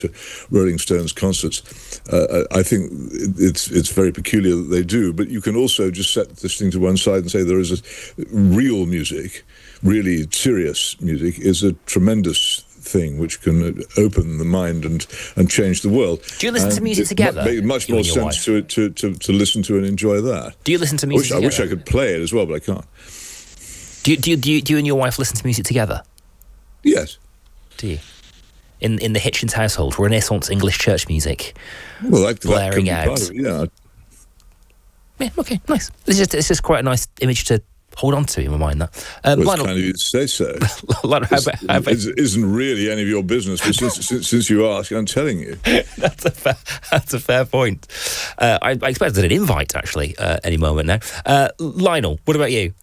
to Rolling Stones concerts. I think it's very peculiar that they do, but you can also just set this thing to one side and say there is real music, really serious music, is a tremendous thing which can open the mind and change the world. Do you listen to music together? It makes much more sense to listen to and enjoy that. Do you listen to music together? I wish I could play it as well, but I can't. Do you and your wife listen to music together? Yes. Do you? In the Hitchens household, Renaissance English church music, blaring out. Part of it, yeah. Yeah, okay, nice. It's just quite a nice image to hold on to in my mind. That Lionel, it's kind of you to say so. It isn't really any of your business, but since you ask, I'm telling you. That's a fair point. I expected an invite actually any moment now. Lionel, what about you?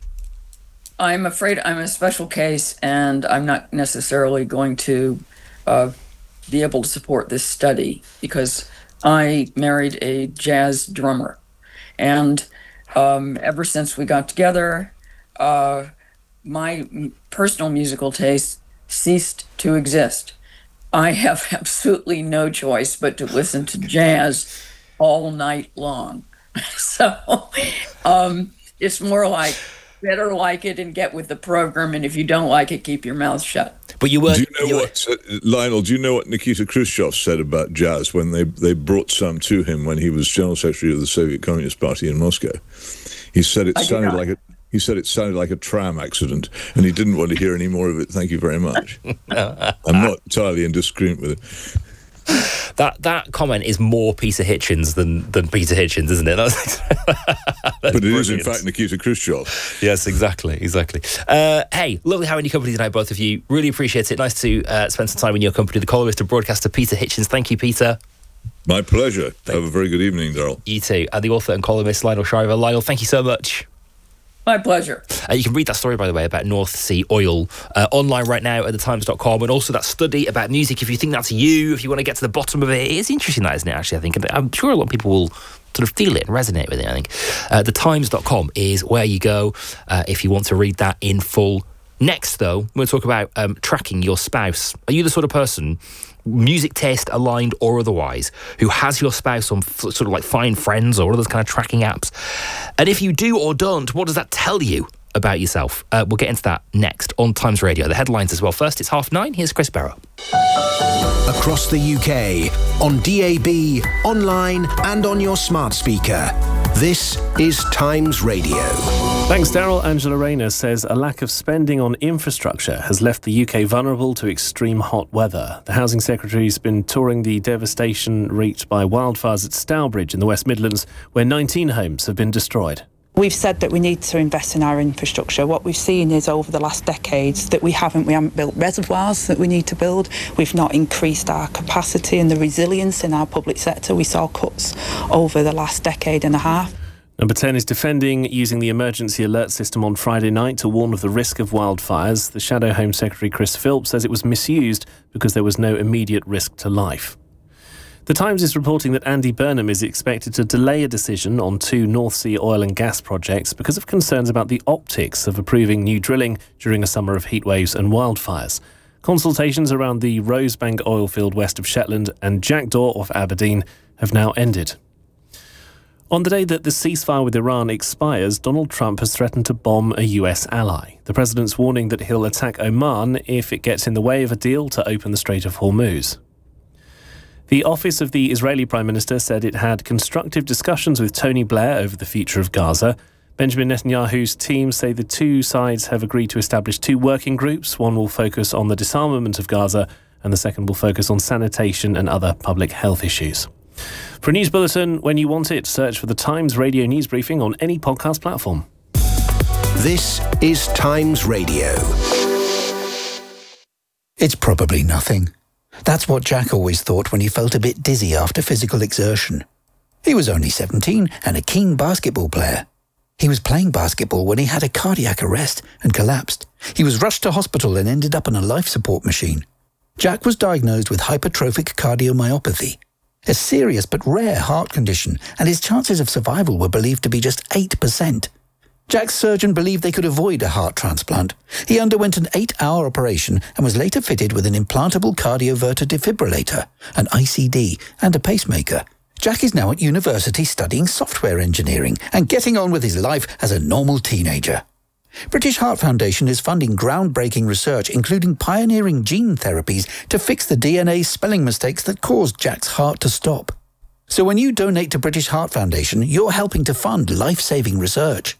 I'm afraid I'm a special case, and I'm not necessarily going to be able to support this study because I married a jazz drummer. And ever since we got together, my personal musical taste ceased to exist. I have absolutely no choice but to listen to jazz all night long. So it's more like, better like it and get with the program, and if you don't like it, keep your mouth shut. But you were. Lionel? Do you know what Nikita Khrushchev said about jazz when they brought some to him when he was General Secretary of the Soviet Communist Party in Moscow? He said it sounded like a tram accident, and he didn't want to hear any more of it. Thank you very much. I'm not entirely in disagreement with it. That comment is more Peter Hitchens than Peter Hitchens, isn't it? But it is, in fact, Nikita Khrushchev. Yes, exactly. Hey, lovely having your company tonight, both of you. Really appreciate it. Nice to spend some time in your company. The columnist and broadcaster, Peter Hitchens. Thank you, Peter. My pleasure. Have a very good evening, Daryl. You too. And the author and columnist, Lionel Shriver. Lionel, thank you so much. My pleasure. You can read that story, by the way, about North Sea oil online right now at thetimes.com, and also that study about music. If you think that's you, if you want to get to the bottom of it, it's interesting, that, isn't it, actually, I think. And I'm sure a lot of people will sort of feel it and resonate with it, I think. Thetimes.com is where you go if you want to read that in full. Next, though, we're going to talk about tracking your spouse. Are you the sort of person, music taste aligned or otherwise, who has your spouse on sort of like Find Friends or one of those kind of tracking apps? And if you do or don't, what does that tell you about yourself? We'll get into that next on Times Radio. The headlines as well. First, it's 9:30. Here's Chris Barrow. Across the UK, on DAB, online and on your smart speaker. This is Times Radio. Thanks, Daryl. Angela Rayner says a lack of spending on infrastructure has left the UK vulnerable to extreme hot weather. The Housing Secretary's been touring the devastation wreaked by wildfires at Stourbridge in the West Midlands, where 19 homes have been destroyed. We've said that we need to invest in our infrastructure. What we've seen is over the last decades that we haven't built reservoirs that we need to build. We've not increased our capacity and the resilience in our public sector. We saw cuts over the last decade and a half. Number 10 is defending using the emergency alert system on Friday night to warn of the risk of wildfires. The Shadow Home Secretary Chris Philps says it was misused because there was no immediate risk to life. The Times is reporting that Andy Burnham is expected to delay a decision on 2 North Sea oil and gas projects because of concerns about the optics of approving new drilling during a summer of heatwaves and wildfires. Consultations around the Rosebank oil field west of Shetland and Jackdaw off Aberdeen have now ended. On the day that the ceasefire with Iran expires, Donald Trump has threatened to bomb a US ally. The president's warning that he'll attack Oman if it gets in the way of a deal to open the Strait of Hormuz. The office of the Israeli Prime Minister said it had constructive discussions with Tony Blair over the future of Gaza. Benjamin Netanyahu's team say the two sides have agreed to establish 2 working groups. One will focus on the disarmament of Gaza and the second will focus on sanitation and other public health issues. For a news bulletin when you want it, search for the Times Radio News Briefing on any podcast platform. This is Times Radio. It's probably nothing. That's what Jack always thought when he felt a bit dizzy after physical exertion. He was only 17 and a keen basketball player. He was playing basketball when he had a cardiac arrest and collapsed. He was rushed to hospital and ended up on a life support machine. Jack was diagnosed with hypertrophic cardiomyopathy, a serious but rare heart condition, and his chances of survival were believed to be just 8%. Jack's surgeon believed they could avoid a heart transplant. He underwent an 8-hour operation and was later fitted with an implantable cardioverter defibrillator, an ICD, and a pacemaker. Jack is now at university studying software engineering and getting on with his life as a normal teenager. British Heart Foundation is funding groundbreaking research, including pioneering gene therapies to fix the DNA spelling mistakes that caused Jack's heart to stop. So when you donate to British Heart Foundation, you're helping to fund life-saving research.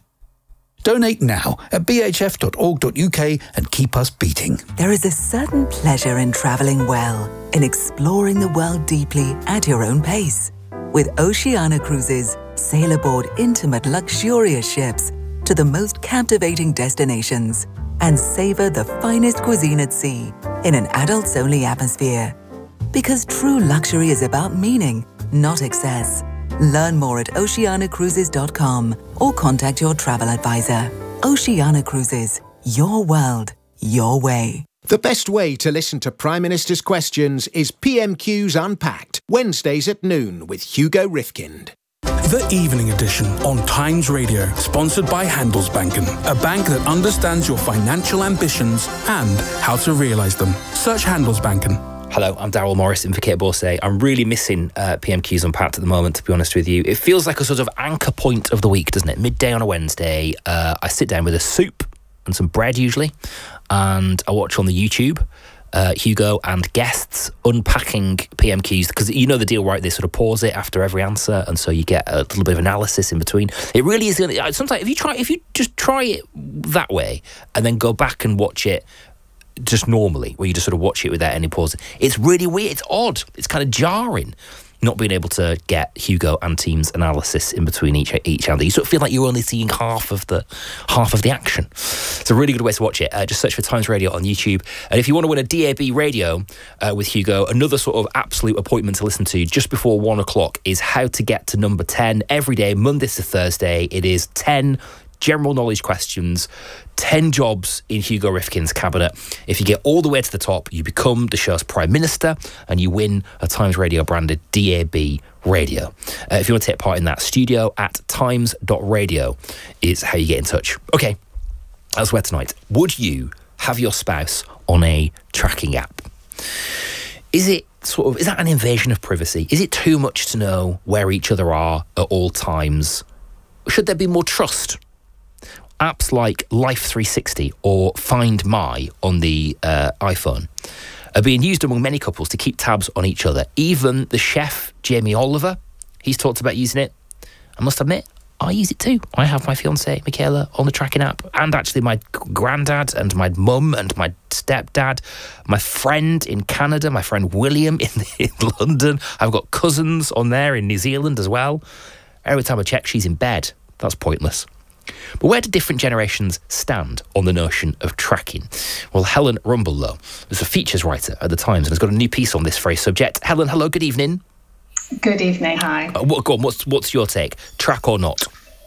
Donate now at bhf.org.uk and keep us beating. There is a certain pleasure in travelling well, in exploring the world deeply at your own pace. With Oceania Cruises, sail aboard intimate, luxurious ships to the most captivating destinations and savour the finest cuisine at sea in an adults-only atmosphere. Because true luxury is about meaning, not excess. Learn more at oceanacruises.com or contact your travel advisor. Oceania Cruises, your world, your way. The best way to listen to Prime Minister's questions is PMQ's Unpacked, Wednesdays at noon with Hugo Rifkind. The Evening Edition on Times Radio, sponsored by Handelsbanken, a bank that understands your financial ambitions and how to realise them. Search Handelsbanken. Hello, I'm Daryl Morris in for Kate Borsay. I'm really missing PMQ's Unpacked at the moment, to be honest with you. It feels like a sort of anchor point of the week, doesn't it? Midday on a Wednesday, I sit down with a soup and some bread usually, and I watch on the YouTube Hugo and guests unpacking PMQs, because you know the deal, right? They sort of pause it after every answer, and so you get a little bit of analysis in between. It really is. Sometimes if you just try it that way and then go back and watch it just normally, where you just sort of watch it without any pause, it's really weird. It's odd. It's kind of jarring not being able to get Hugo and team's analysis in between each answer. You sort of feel like you're only seeing half of the action. It's a really good way to watch it. Just search for Times Radio on YouTube. And if you want to win a DAB radio with Hugo, another sort of absolute appointment to listen to just before 1 o'clock is How to Get to Number 10 every day, Mondays to Thursday. It is 10 general knowledge questions, 10 jobs in Hugo Rifkin's cabinet. If you get all the way to the top, you become the show's Prime Minister and you win a Times Radio branded DAB radio. If you want to take part in that, studio@times.radio is how you get in touch. Okay, elsewhere tonight. Would you have your spouse on a tracking app? Is that an invasion of privacy? Is it too much to know where each other are at all times? Should there be more trust? Apps like Life 360 or Find My on the iPhone are being used among many couples to keep tabs on each other. Even the chef, Jamie Oliver, he's talked about using it. I must admit, I use it too. I have my fiancée, Michaela, on the tracking app, and actually my granddad and my mum and my stepdad, my friend in Canada, my friend William in London. I've got cousins on there in New Zealand as well. Every time I check, she's in bed. That's pointless. But where do different generations stand on the notion of tracking? Well, Helen Rumble, though, is a features writer at The Times and has got a new piece on this very subject. Helen, hello, good evening. Good evening, hi. Go on, what's your take? Track or not?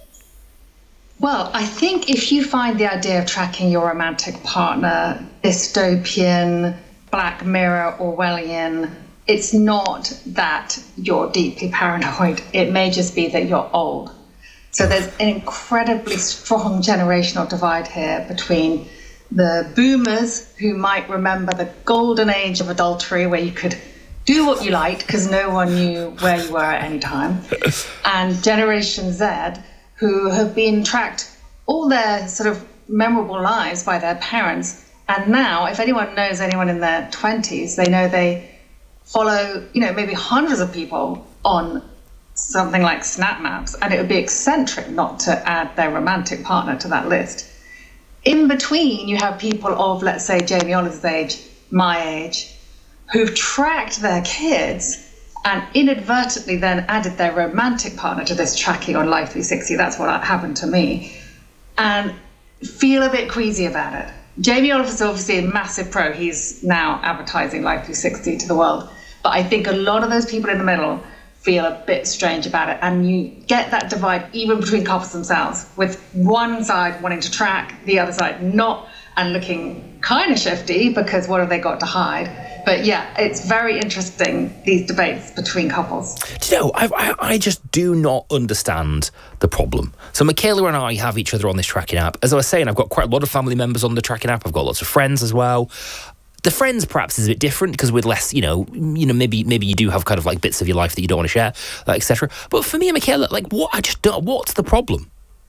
Well, I think if you find the idea of tracking your romantic partner dystopian, Black Mirror, Orwellian, it's not that you're deeply paranoid. It may just be that you're old. So there's an incredibly strong generational divide here between the boomers who might remember the golden age of adultery where you could do what you liked because no one knew where you were at any time, and Generation Z who have been tracked all their sort of memorable lives by their parents. And now, if anyone knows anyone in their 20s, they know they follow, maybe hundreds of people on something like Snap Maps, and it would be eccentric not to add their romantic partner to that list. In between, you have people of, let's say, Jamie Oliver's age, my age, who've tracked their kids and inadvertently then added their romantic partner to this tracking on Life 360. That's what happened to me. And feel a bit queasy about it. Jamie Oliver's obviously a massive pro. He's now advertising Life 360 to the world. But I think a lot of those people in the middle feel a bit strange about it. And you get that divide even between couples themselves, with one side wanting to track, the other side not, and looking kind of shifty because what have they got to hide? But yeah, it's very interesting, these debates between couples. Do you know, I just do not understand the problem. So Michaela and I have each other on this tracking app. As I was saying, I've got quite a lot of family members on the tracking app. I've got lots of friends as well. The friends perhaps is a bit different because with less, maybe you do have kind of like bits of your life that you don't want to share, etc. But for me and Michaela, like, what's the problem?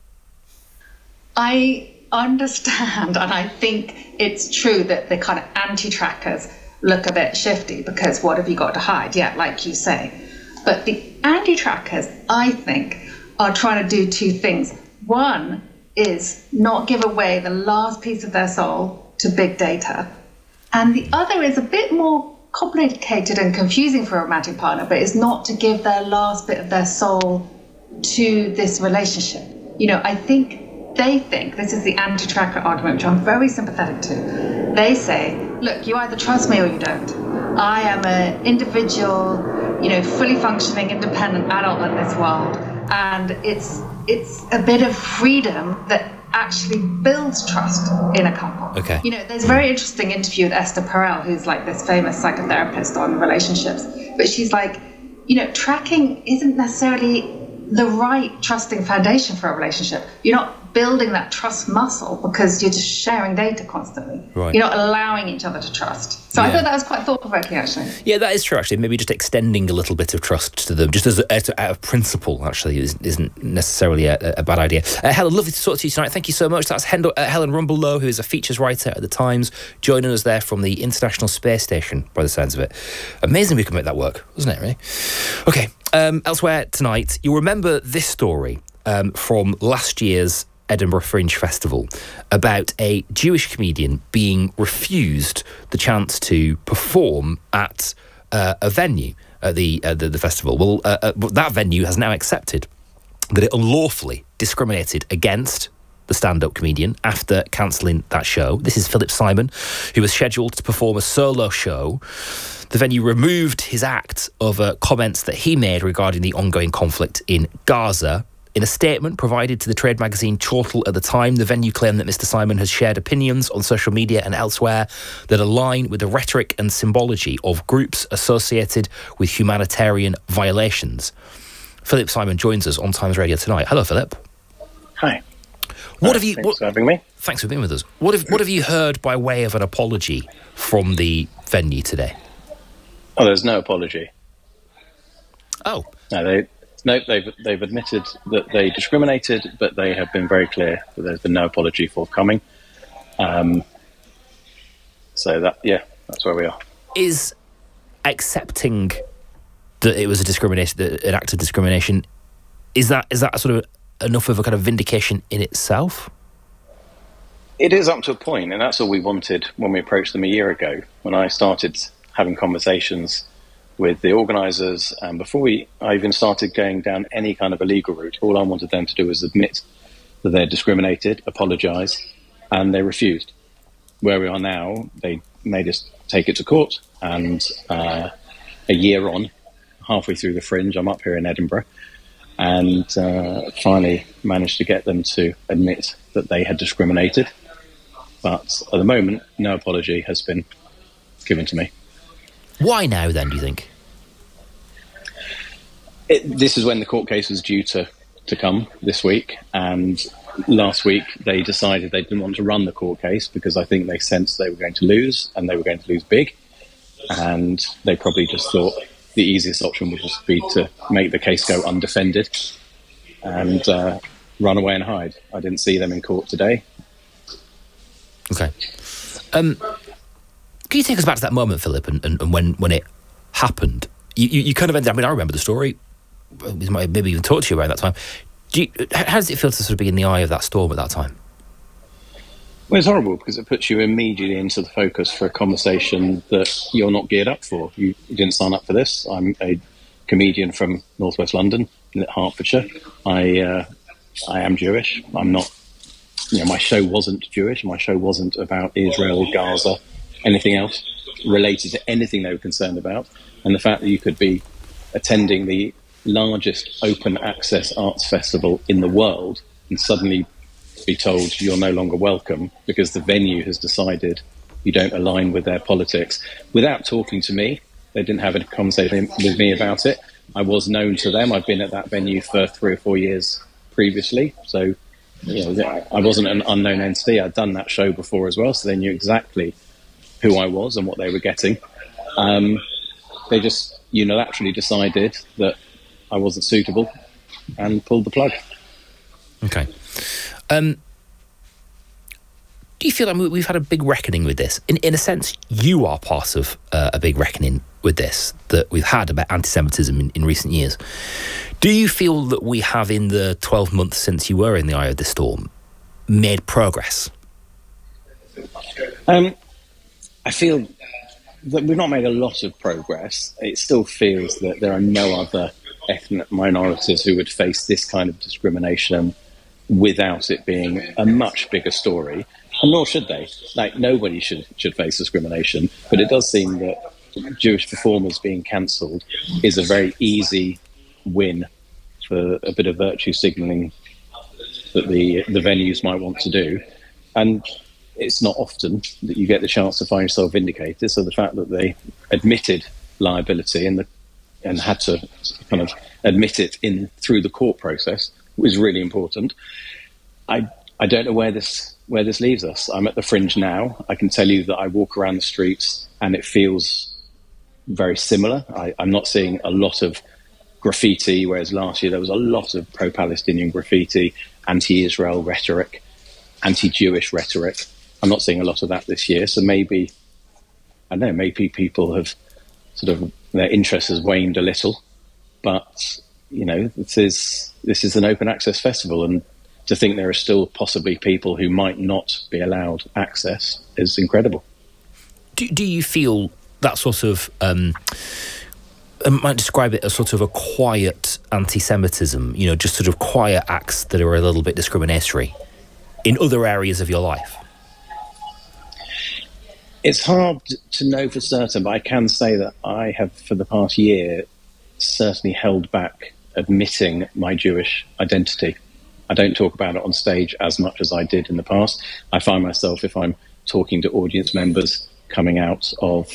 I understand, and I think it's true that the kind of anti-trackers look a bit shifty because what have you got to hide? Yeah, like you say. But the anti-trackers, I think, are trying to do two things. One is not give away the last piece of their soul to big data. And the other is a bit more complicated and confusing for a romantic partner, but is not to give their last bit of their soul to this relationship. I think they think, this is the anti-tracker argument, which I'm very sympathetic to. They say, look, you either trust me or you don't. I am an individual, fully functioning, independent adult in this world. And it's a bit of freedom that actually builds trust in a couple. Okay. There's a very interesting interview with Esther Perel, who's like this famous psychotherapist on relationships. But she's like, tracking isn't necessarily the right trusting foundation for a relationship. You're not building that trust muscle because you're just sharing data constantly. Right. You're not allowing each other to trust. So I thought that was quite thought-provoking, actually. Yeah, that is true, actually. Maybe just extending a little bit of trust to them, just out of principle, actually, isn't necessarily a bad idea. Helen, lovely to talk to you tonight. Thank you so much. That's Helen Rumbelow, who is a features writer at The Times, joining us there from the International Space Station, by the sounds of it. Amazing we could make that work, wasn't it, really? OK, elsewhere tonight, you'll remember this story from last year's Edinburgh Fringe Festival about a Jewish comedian being refused the chance to perform at a venue at the festival. Well, that venue has now accepted that it unlawfully discriminated against the stand-up comedian after cancelling that show. This is Philip Simon, who was scheduled to perform a solo show. The venue removed his act over comments that he made regarding the ongoing conflict in Gaza. In a statement provided to the trade magazine Chortle at the time, the venue claimed that Mr. Simon has shared opinions on social media and elsewhere that align with the rhetoric and symbology of groups associated with humanitarian violations. Philip Simon joins us on Times Radio tonight. Hello, Philip. Hi. Thanks for having me. Thanks for being with us. What have you heard by way of an apology from the venue today? Oh, there's no apology. Oh. No, they've admitted that they discriminated, but they have been very clear that there's been no apology forthcoming. So that's where we are. Is accepting that it was an act of discrimination, is that sort of enough of a kind of vindication in itself? It is up to a point, and that's all we wanted when we approached them a year ago, when I started having conversations with the organisers, and before I even started going down any kind of a legal route. All I wanted them to do was admit that they're discriminated, apologise, and they refused. Where we are now, they made us take it to court, and a year on, halfway through the Fringe, I'm up here in Edinburgh, and finally managed to get them to admit that they had discriminated. But at the moment, no apology has been given to me. Why now, then, do you think? This is when the court case was due to come this week, and last week they decided they didn't want to run the court case because I think they sensed they were going to lose, and they were going to lose big, and they probably just thought the easiest option would just be to make the case go undefended and run away and hide. I didn't see them in court today. Okay. Can you take us back to that moment, Philip, and when it happened? You kind of ended. I mean, I remember the story. We might maybe even talk to you around that time. How does it feel to sort of be in the eye of that storm at that time? Well, it's horrible because it puts you immediately into the focus for a conversation that you're not geared up for. You didn't sign up for this. I'm a comedian from northwest London, in Hertfordshire. I am Jewish. I'm not. My show wasn't Jewish. My show wasn't about Israel, Gaza, anything else related to anything they were concerned about. And the fact that you could be attending the largest open access arts festival in the world and suddenly be told you're no longer welcome because the venue has decided you don't align with their politics. Without talking to me, they didn't have a conversation with me about it. I was known to them. I've been at that venue for 3 or 4 years previously. So, I wasn't an unknown entity. I'd done that show before as well, so they knew exactly who I was and what they were getting. They just unilaterally decided that I wasn't suitable and pulled the plug. Okay. Do you feel like we've had a big reckoning with this? In a sense, you are part of a big reckoning with this that we've had about anti-Semitism in recent years. Do you feel that we have, in the 12 months since you were in the eye of the storm, made progress? I feel that we've not made a lot of progress. It still feels that there are no other ethnic minorities who would face this kind of discrimination without it being a much bigger story. And nor should they. Like, nobody should face discrimination. But it does seem that Jewish performers being cancelled is a very easy win for a bit of virtue signalling that the venues might want to do. And it's not often that you get the chance to find yourself vindicated. So the fact that they admitted liability and had to kind of admit it through the court process was really important. I don't know where this leaves us. I'm at the Fringe now. I can tell you that I walk around the streets and it feels very similar. I'm not seeing a lot of graffiti, whereas last year there was a lot of pro-Palestinian graffiti, anti-Israel rhetoric, anti-Jewish rhetoric. I'm not seeing a lot of that this year. So maybe people have sort of, their interest has waned a little. But, this is an open access festival, and to think there are still possibly people who might not be allowed access is incredible. Do you feel that sort of, I might describe it as sort of a quiet anti-Semitism, just sort of quiet acts that are a little bit discriminatory in other areas of your life? It's hard to know for certain, but I can say that I have, for the past year, certainly held back admitting my Jewish identity. I don't talk about it on stage as much as I did in the past. I find myself, if I'm talking to audience members coming out of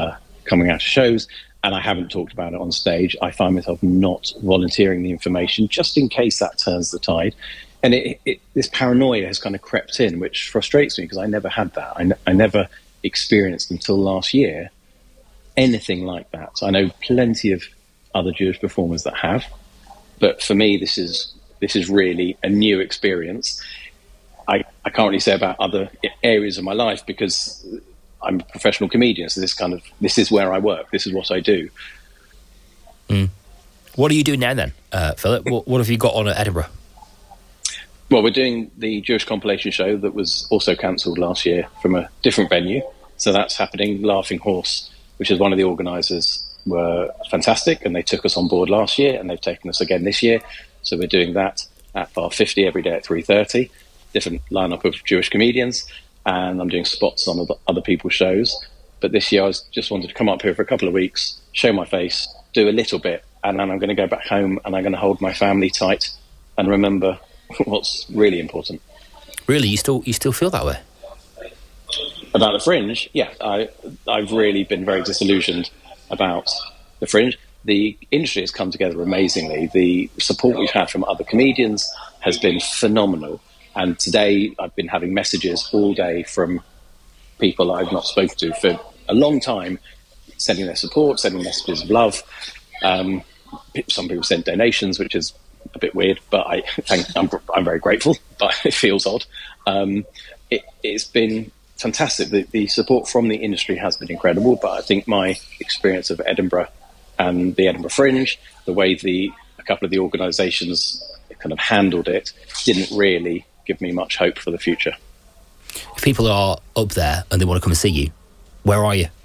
shows, and I haven't talked about it on stage, I find myself not volunteering the information just in case that turns the tide. And this paranoia has kind of crept in, which frustrates me because I never had that. I never experienced until last year anything like that. I know plenty of other Jewish performers that have, but for me, this is really a new experience. I can't really say about other areas of my life because I'm a professional comedian, so this is where I work. This is what I do. What are you doing now then, Philip? What have you got on at Edinburgh? Well, we're doing the Jewish compilation show that was also cancelled last year from a different venue. So that's happening. Laughing Horse, which is one of the organisers, were fantastic, and they took us on board last year, and they've taken us again this year. So we're doing that at Bar 50 every day at 3:30. Different lineup of Jewish comedians, and I'm doing spots on other people's shows. But this year I just wanted to come up here for a couple of weeks, show my face, do a little bit, and then I'm going to go back home and I'm going to hold my family tight and remember what's really important. Really? You still feel that way? About the Fringe? Yeah, I've really been very disillusioned about the Fringe. The industry has come together amazingly. The support we've had from other comedians has been phenomenal. And today I've been having messages all day from people I've not spoken to for a long time, sending their support, sending messages of love. Some people sent donations, which is a bit weird, but I'm very grateful, but it feels odd. It's been fantastic. The support from the industry has been incredible, but I think my experience of Edinburgh and the Edinburgh Fringe, the way a couple of the organisations kind of handled it, didn't really give me much hope for the future. If people are up there and they want to come and see you, where are you?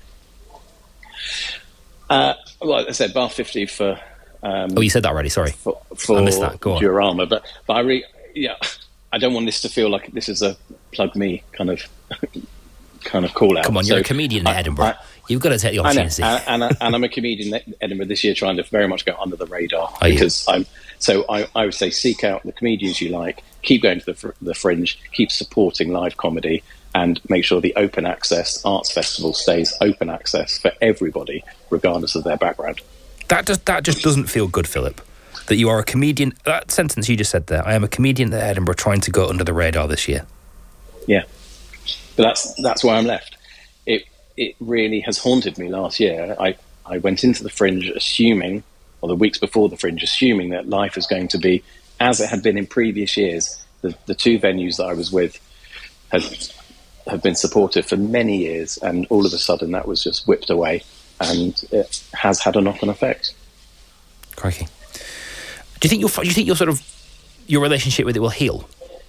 Well, like I said, Bar 50 for... you said that already, sorry. For I missed that, go on. Diorama, but I really... Yeah, I don't want this to feel like this is a plug me kind of call out. Come on, you're a comedian in Edinburgh. You've got to take the opportunity. And I'm a comedian in Edinburgh this year, trying to very much go under the radar. I would say seek out the comedians you like, keep going to the Fringe, keep supporting live comedy, and make sure the open access arts festival stays open access for everybody, regardless of their background. That just doesn't feel good, Philip. That you are a comedian. That sentence you just said there. I am a comedian at Edinburgh trying to go under the radar this year. Yeah, but that's where I'm left. It really has haunted me last year. I went into the Fringe assuming, or the weeks before the Fringe, assuming that life was going to be as it had been in previous years. The two venues that I was with have been supportive for many years, and all of a sudden that was just whipped away, and it has had a knock-on effect. Crikey. Do you think your relationship with it will heal?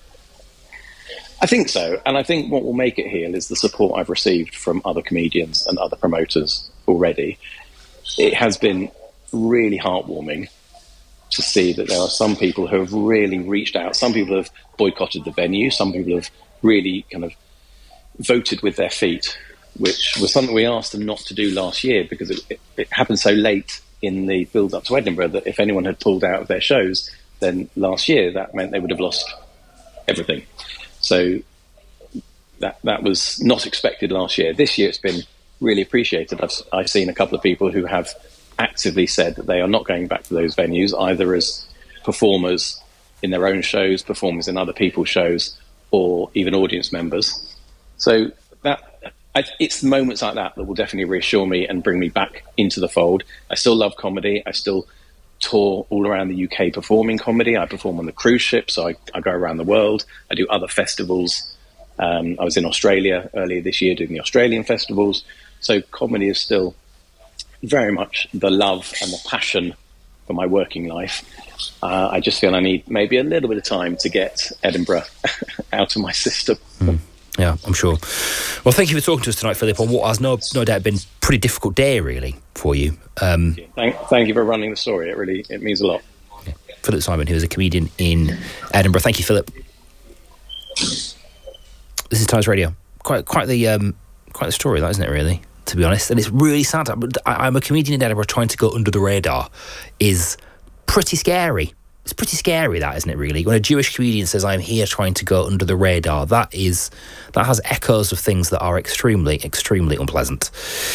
I think so, and I think what will make it heal is the support I've received from other comedians and other promoters already. It has been really heartwarming to see that there are some people who have really reached out. Some people have boycotted the venue. Some people have really kind of voted with their feet, which was something we asked them not to do last year because it happened so late in the build-up to Edinburgh that if anyone had pulled out of their shows, then last year that meant they would have lost everything. So that was not expected last year. This year it's been really appreciated. I've seen a couple of people who have actively said that they are not going back to those venues, either as performers in their own shows, performers in other people's shows, or even audience members. So it's moments like that that will definitely reassure me and bring me back into the fold. I still love comedy. I still tour all around the UK performing comedy. I perform on the cruise ship, so I go around the world. I do other festivals. I was in Australia earlier this year doing the Australian festivals. So comedy is still very much the love and the passion for my working life. I just feel I need maybe a little bit of time to get Edinburgh out of my system. Yeah, I'm sure. Well, thank you for talking to us tonight, Philip, on what has no doubt been a pretty difficult day, really, for you. Thank you for running the story. It means a lot. Yeah. Philip Simon, who is a comedian in Edinburgh. Thank you, Philip. This is Times Radio. Quite the story, that, isn't it, really, to be honest? And it's really sad. I'm a comedian in Edinburgh trying to go under the radar is pretty scary. It's pretty scary, that, isn't it, really? When a Jewish comedian says, I'm here trying to go under the radar, that has echoes of things that are extremely, extremely unpleasant.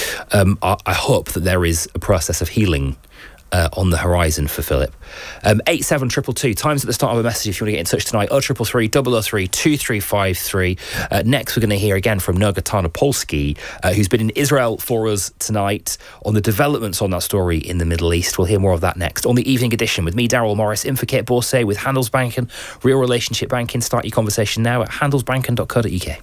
I hope that there is a process of healing on the horizon for Philip. 87222, times at the start of a message if you want to get in touch tonight. 0333 003 2353. Next we're going to hear again from Noga Tarnopolsky, who's been in Israel for us tonight on the developments on that story in the Middle East. We'll hear more of that next on the Evening Edition with me, Daryl Morris, in for Kate Borsay with Handelsbanken, Real Relationship Banking. Start your conversation now at handelsbanken.co.uk.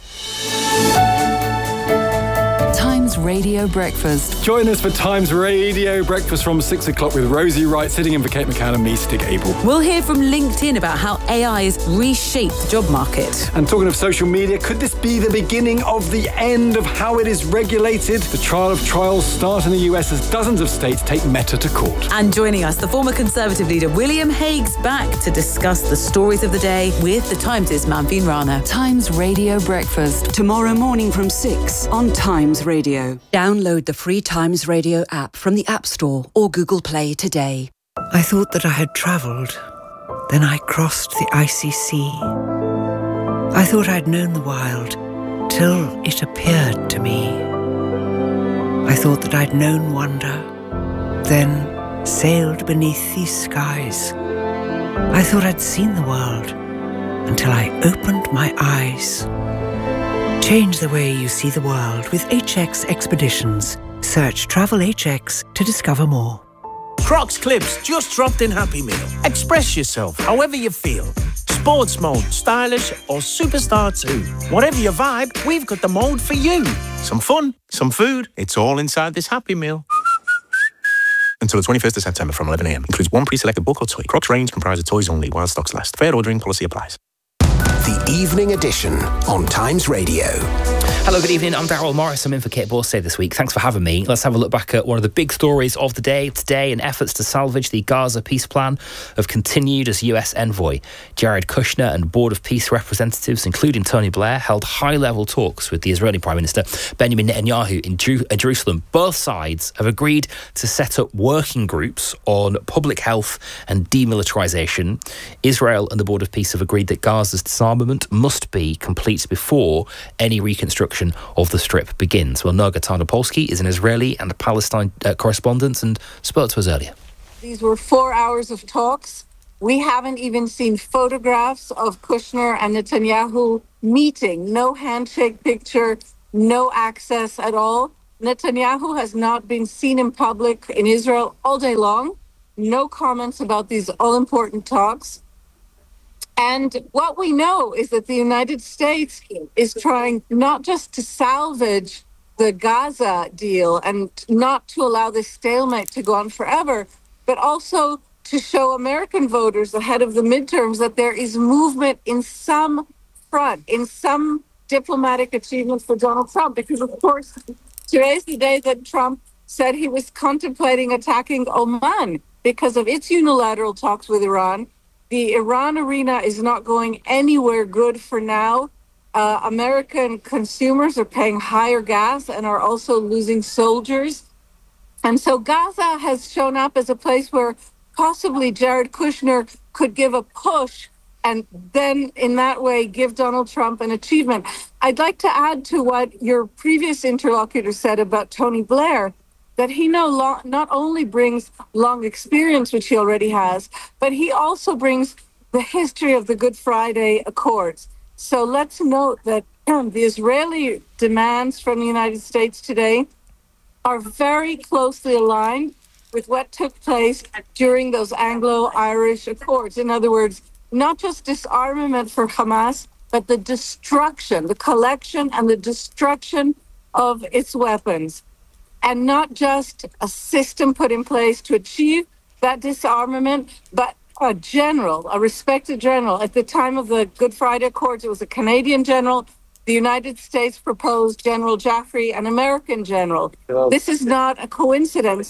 Times Radio Breakfast. Join us for Times Radio Breakfast from 6 o'clock with Rosie Wright sitting in for Kate McCann and me, Stig Abel. We'll hear from LinkedIn about how AI has reshaped the job market. And talking of social media, could this be the beginning of the end of how it is regulated? The trial of trials start in the US as dozens of states take Meta to court. And joining us, the former Conservative leader William Hague's back to discuss the stories of the day with the Times' Manveen Rana. Times Radio Breakfast. Tomorrow morning from 6 on Times Radio. Download the free Times Radio app from the App Store or Google Play today. I thought that I had travelled. Then I crossed the icy sea. I thought I'd known the wild till it appeared to me. I thought that I'd known wonder, then sailed beneath these skies. I thought I'd seen the world until I opened my eyes. Change the way you see the world with HX Expeditions. Search Travel HX to discover more. Crocs Clips just dropped in Happy Meal. Express yourself however you feel. Sports mode, stylish or superstar too. Whatever your vibe, we've got the mode for you. Some fun, some food, it's all inside this Happy Meal. Until the 21st of September from 11 a.m. Includes one pre-selected book or toy. Crocs range comprises toys only while stocks last. Fair ordering policy applies. The Evening Edition on Times Radio. Hello, good evening. I'm Daryl Morris. I'm in for Kate Borsay this week. Thanks for having me. Let's have a look back at one of the big stories of the day today. And efforts to salvage the Gaza peace plan have continued as US envoy Jared Kushner and Board of Peace representatives, including Tony Blair, held high-level talks with the Israeli Prime Minister Benjamin Netanyahu in Jerusalem. Both sides have agreed to set up working groups on public health and demilitarization. Israel and the Board of Peace have agreed that Gaza's disarmament must be complete before any reconstruction of the Strip begins. Well, Noga Tarnopolsky is an Israeli and Palestine correspondent and spoke to us earlier. These were 4 hours of talks. We haven't even seen photographs of Kushner and Netanyahu meeting. No handshake picture, no access at all. Netanyahu has not been seen in public in Israel all day long. No comments about these all-important talks. And what we know is that the United States is trying not just to salvage the Gaza deal and not to allow this stalemate to go on forever, but also to show American voters ahead of the midterms that there is movement in some front, in some diplomatic achievements for Donald Trump. Because, of course, today's the day that Trump said he was contemplating attacking Oman because of its unilateral talks with Iran. The Iran arena is not going anywhere good for now. American consumers are paying higher gas and are also losing soldiers. And so Gaza has shown up as a place where possibly Jared Kushner could give a push and then in that way give Donald Trump an achievement. I'd like to add to what your previous interlocutor said about Tony Blair, that he not only brings long experience, which he already has, but he also brings the history of the Good Friday Accords. So let's note that the Israeli demands from the United States today are very closely aligned with what took place during those Anglo-Irish Accords. In other words, not just disarmament for Hamas, but the destruction, the collection and the destruction of its weapons. And not just a system put in place to achieve that disarmament, but a general, a respected general. At the time of the Good Friday Accords, it was a Canadian general. The United States proposed General Jaffrey, an American general. This is not a coincidence.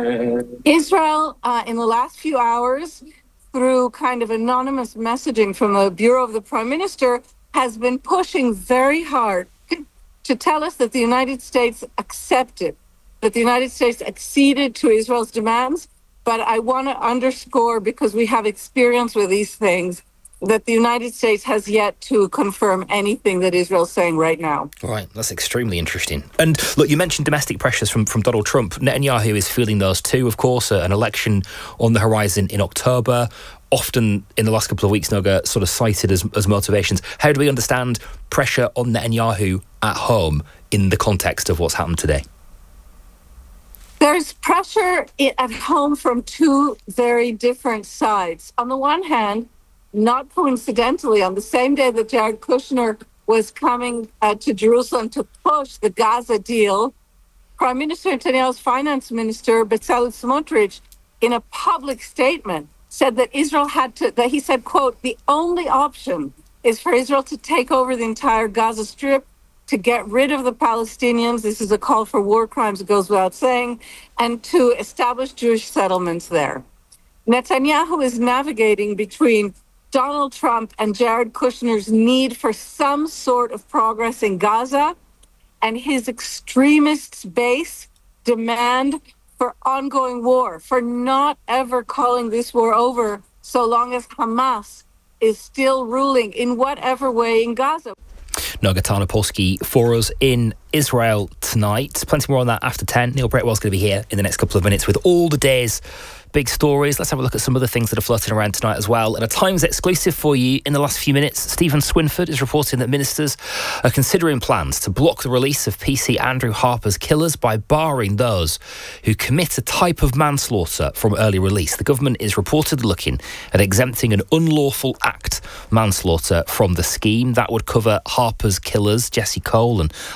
Israel, in the last few hours, through kind of anonymous messaging from the Bureau of the Prime Minister, has been pushing very hard to tell us that the United States accepted, that the United States acceded to Israel's demands. But I want to underscore, because we have experience with these things, that the United States has yet to confirm anything that Israel's saying right now. Right, that's extremely interesting. And look, you mentioned domestic pressures from Donald Trump. Netanyahu is feeling those too, of course. An election on the horizon in October, often in the last couple of weeks, Noga, sort of cited as motivations. How do we understand pressure on Netanyahu at home in the context of what's happened today? There's pressure at home from two very different sides. On the one hand, not coincidentally, on the same day that Jared Kushner was coming to Jerusalem to push the Gaza deal, Prime Minister Netanyahu's finance minister, Bezalel Smotrich, in a public statement, said that Israel that he said, quote, the only option is for Israel to take over the entire Gaza Strip, to get rid of the Palestinians. This is a call for war crimes, it goes without saying, and to establish Jewish settlements there. Netanyahu is navigating between Donald Trump and Jared Kushner's need for some sort of progress in Gaza and his extremist base demand for ongoing war, for not ever calling this war over so long as Hamas is still ruling in whatever way in Gaza. Noga Tarnopolsky for us in Israel tonight. Plenty more on that after 10. Neil Breitwell's going to be here in the next couple of minutes with all the day's big stories. Let's have a look at some of the things that are floating around tonight as well. And a Times exclusive for you in the last few minutes. Stephen Swinford is reporting that ministers are considering plans to block the release of PC Andrew Harper's killers by barring those who commit a type of manslaughter from early release. The government is reportedly looking at exempting an unlawful act manslaughter from the scheme. That would cover Harper's killers, Jesse Cole and Albert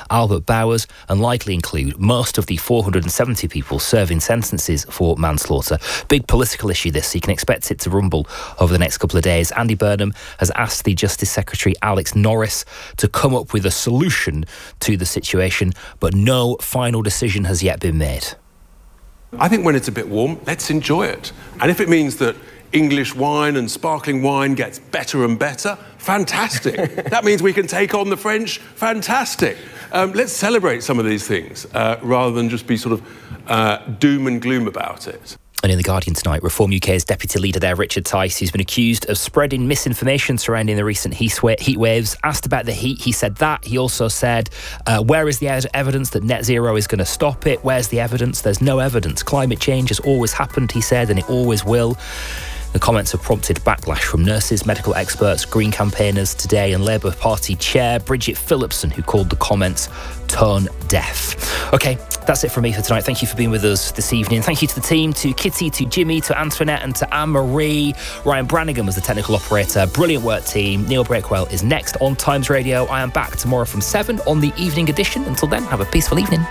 Robert Bowers and likely include most of the 470 people serving sentences for manslaughter. Big political issue this, so you can expect it to rumble over the next couple of days. Andy Burnham has asked the Justice Secretary Alex Norris to come up with a solution to the situation, but no final decision has yet been made. I think when it's a bit warm, let's enjoy it. And if it means that English wine and sparkling wine gets better and better, fantastic. That means we can take on the French, fantastic. Let's celebrate some of these things rather than just be sort of doom and gloom about it. And in The Guardian tonight, Reform UK's deputy leader there, Richard Tice, who's been accused of spreading misinformation surrounding the recent heat waves. Asked about the heat, he said that. He also said, where is the evidence that net zero is going to stop it? Where's the evidence? There's no evidence. Climate change has always happened, he said, and it always will. The comments have prompted backlash from nurses, medical experts, Green campaigners today, and Labour Party chair Bridget Phillipson, who called the comments tone deaf. OK, that's it from me for tonight. Thank you for being with us this evening. Thank you to the team, to Kitty, to Jimmy, to Antoinette and to Anne-Marie. Ryan Brannigan was the technical operator. Brilliant work, team. Neil Breakwell is next on Times Radio. I am back tomorrow from 7 on the evening edition. Until then, have a peaceful evening.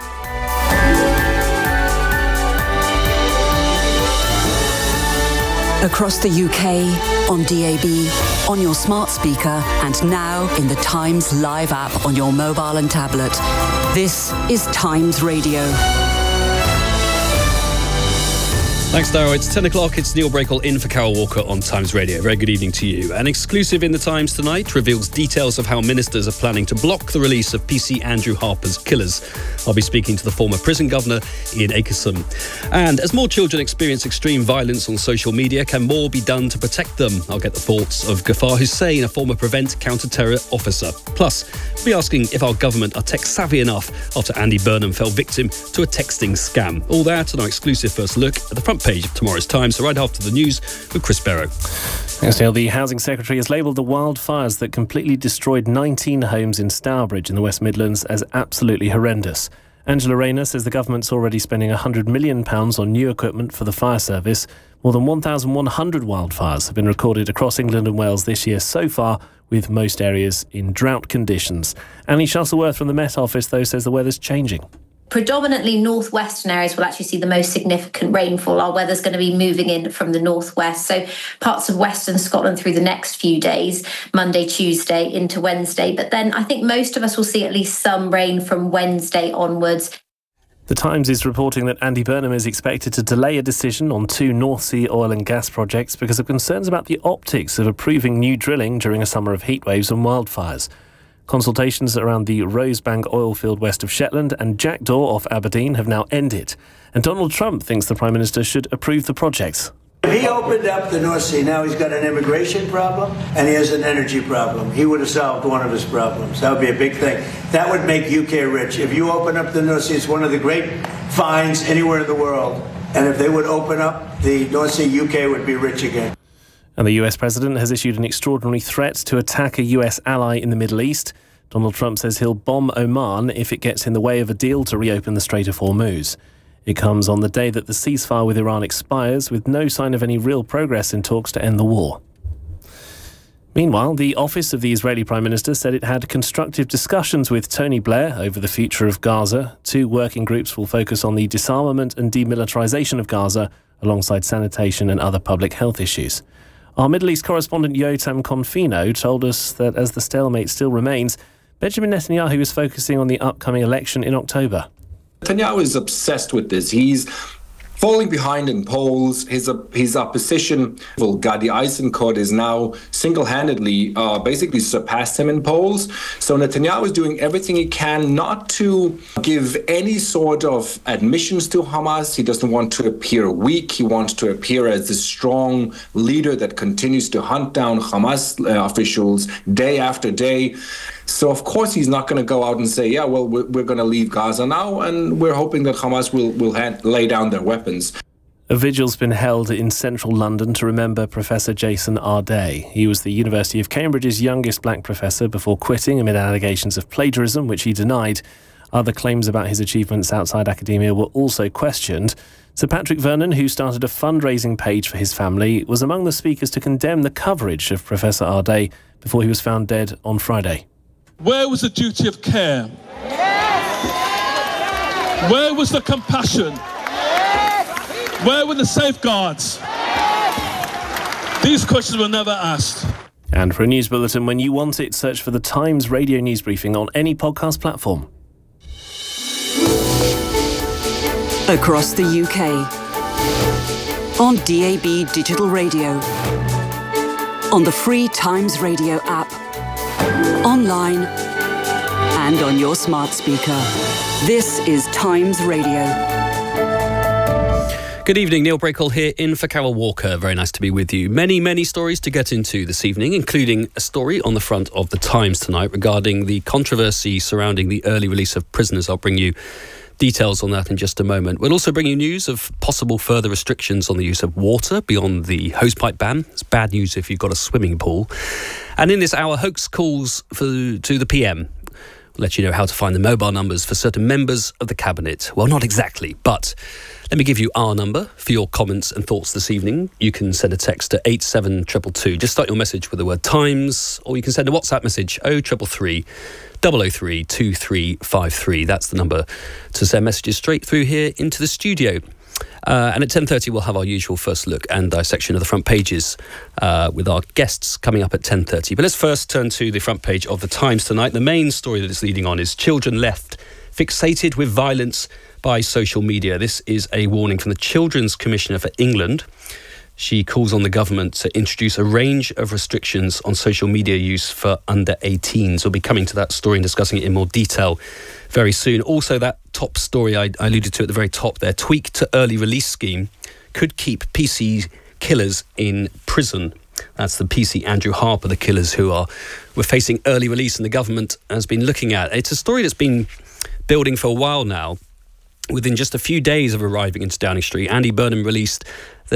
Across the UK, on DAB, on your smart speaker, and now in the Times Live app on your mobile and tablet. This is Times Radio. Thanks, Darrow. It's 10 o'clock. It's Neil Breakwell in for Carol Walker on Times Radio. Very good evening to you. An exclusive in the Times tonight reveals details of how ministers are planning to block the release of PC Andrew Harper's killers. I'll be speaking to the former prison governor, Ian Akerson. And as more children experience extreme violence on social media, can more be done to protect them? I'll get the thoughts of Ghaffar Hussain, a former Prevent counter-terror officer. Plus, we'll be asking if our government are tech-savvy enough after Andy Burnham fell victim to a texting scam. All that and our exclusive first look at the front page of tomorrow's Times. So right after the news with Chris Barrow. Thanks, Neil. The Housing Secretary has labelled the wildfires that completely destroyed 19 homes in Stourbridge in the West Midlands as absolutely horrendous. Angela Rayner says the government's already spending £100 million on new equipment for the fire service. More than 1,100 wildfires have been recorded across England and Wales this year so far, with most areas in drought conditions. Annie Shuttleworth from the Met Office, though, says the weather's changing. Predominantly northwestern areas will actually see the most significant rainfall. Our weather's going to be moving in from the northwest, so parts of western Scotland through the next few days, Monday, Tuesday into Wednesday. But then I think most of us will see at least some rain from Wednesday onwards. The Times is reporting that Andy Burnham is expected to delay a decision on 2 North Sea oil and gas projects because of concerns about the optics of approving new drilling during a summer of heatwaves and wildfires. Consultations around the Rosebank oil field west of Shetland and Jackdaw off Aberdeen have now ended. And Donald Trump thinks the Prime Minister should approve the projects. If he opened up the North Sea, now he's got an immigration problem and he has an energy problem. He would have solved one of his problems. That would be a big thing. That would make UK rich. If you open up the North Sea, it's one of the great finds anywhere in the world. And if they would open up the North Sea, UK would be rich again. And the US President has issued an extraordinary threat to attack a US ally in the Middle East. Donald Trump says he'll bomb Oman if it gets in the way of a deal to reopen the Strait of Hormuz. It comes on the day that the ceasefire with Iran expires, with no sign of any real progress in talks to end the war. Meanwhile, the office of the Israeli Prime Minister said it had constructive discussions with Tony Blair over the future of Gaza. 2 working groups will focus on the disarmament and demilitarization of Gaza, alongside sanitation and other public health issues. Our Middle East correspondent Yotam Confino told us that as the stalemate still remains, Benjamin Netanyahu is focusing on the upcoming election in October. Netanyahu is obsessed with this. He's falling behind in polls. His opposition, Gadi Eisenkot, is now single-handedly basically surpassed him in polls. So Netanyahu is doing everything he can not to give any sort of admissions to Hamas. He doesn't want to appear weak. He wants to appear as the strong leader that continues to hunt down Hamas officials day after day. So, of course, he's not going to go out and say, yeah, well, we're going to leave Gaza now, and we're hoping that Hamas will lay down their weapons. A vigil's been held in central London to remember Professor Jason Arday. He was the University of Cambridge's youngest black professor before quitting amid allegations of plagiarism, which he denied. Other claims about his achievements outside academia were also questioned. Sir Patrick Vernon, who started a fundraising page for his family, was among the speakers to condemn the coverage of Professor Arday before he was found dead on Friday. Where was the duty of care? Where was the compassion? Where were the safeguards? These questions were never asked. And for a news bulletin when you want it, search for the Times Radio News Briefing on any podcast platform. Across the UK. On DAB Digital Radio. On the free Times Radio app. Online. And on your smart speaker. This is Times Radio. Good evening, Neil Brackell here in for Carol Walker. Very nice to be with you. Many stories to get into this evening, including a story on the front of the Times tonight regarding the controversy surrounding the early release of prisoners. I'll bring you details on that in just a moment. We'll also bring you news of possible further restrictions on the use of water beyond the hosepipe ban. It's bad news if you've got a swimming pool. And in this hour, hoax calls to the PM. We'll let you know how to find the mobile numbers for certain members of the Cabinet. Well, not exactly, but let me give you our number for your comments and thoughts this evening. You can send a text to 87222. Just start your message with the word Times, or you can send a WhatsApp message 0333 003 2353. That's the number to send messages straight through here into the studio. And at 10:30 we'll have our usual first look and dissection of the front pages with our guests coming up at 10:30. But let's first turn to the front page of the Times tonight. The main story that it's leading on is children left fixated with violence by social media. This is a warning from the Children's Commissioner for England. She calls on the government to introduce a range of restrictions on social media use for under 18s. We'll be coming to that story and discussing it in more detail very soon. Also, that top story I alluded to at the very top there, tweak to early release scheme could keep PC killers in prison. That's the PC Andrew Harper, the killers who were facing early release, and the government has been looking at. It's a story that's been building for a while now. Within just a few days of arriving into Downing Street, Andy Burnham realised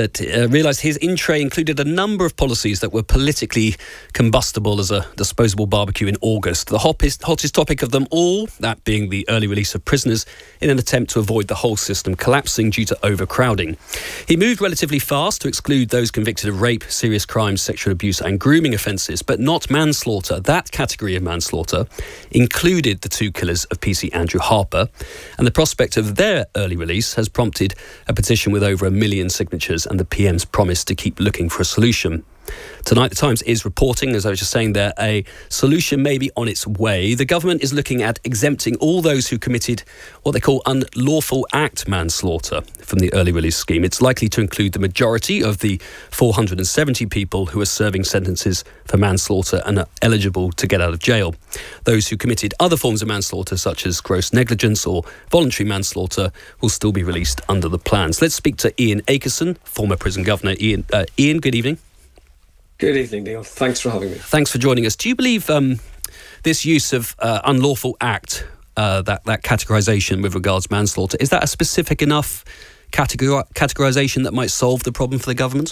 his in-tray included a number of policies that were politically combustible as a disposable barbecue in August. The hottest topic of them all, that being the early release of prisoners in an attempt to avoid the whole system collapsing due to overcrowding. He moved relatively fast to exclude those convicted of rape, serious crimes, sexual abuse and grooming offences, but not manslaughter. That category of manslaughter included the two killers of PC Andrew Harper, and the prospect of their early release has prompted a petition with over 1 million signatures and the PM's promise to keep looking for a solution. Tonight, the Times is reporting, as I was just saying there, a solution may be on its way. The government is looking at exempting all those who committed what they call unlawful act manslaughter from the early release scheme. It's likely to include the majority of the 470 people who are serving sentences for manslaughter and are eligible to get out of jail. Those who committed other forms of manslaughter, such as gross negligence or voluntary manslaughter, will still be released under the plans. Let's speak to Ian Akerson, former prison governor. Ian, good evening. Good evening, Neil. Thanks for having me. Thanks for joining us. Do you believe this use of unlawful act, that categorisation with regards to manslaughter, is that a specific enough categorisation that might solve the problem for the government?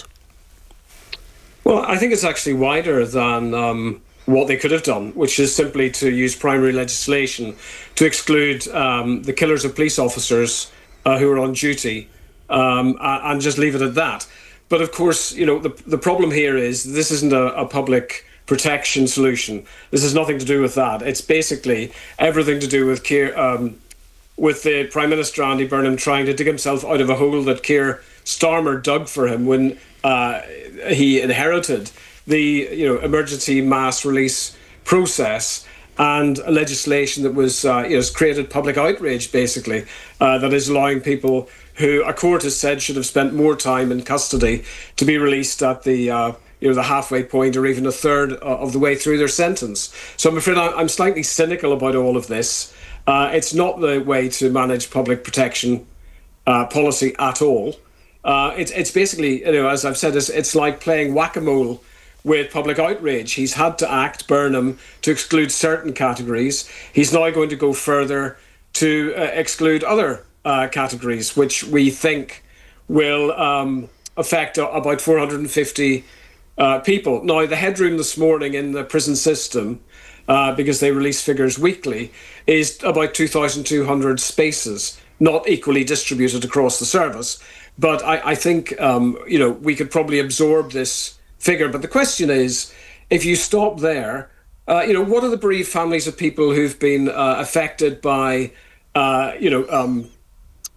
Well, I think it's actually wider than what they could have done, which is simply to use primary legislation to exclude the killers of police officers who are on duty and just leave it at that. But of course, the problem here is this isn't a public protection solution. This has nothing to do with that. It's basically everything to do with with the Prime Minister Andy Burnham trying to dig himself out of a hole that Keir Starmer dug for him when he inherited the emergency mass release process and a legislation that was has created public outrage, basically, that is allowing people who a court has said should have spent more time in custody to be released at the the halfway point or even a third of the way through their sentence. So I'm afraid I'm slightly cynical about all of this. It's not the way to manage public protection policy at all. It's basically, as I've said, it's like playing whack-a-mole with public outrage. He's had to act, Burnham, to exclude certain categories. He's now going to go further to exclude other categories, which we think will affect about 450 people. Now, the headroom this morning in the prison system, because they release figures weekly, is about 2,200 spaces, not equally distributed across the service. But I think, we could probably absorb this figure. But the question is, if you stop there, what are the bereaved families of people who've been affected by,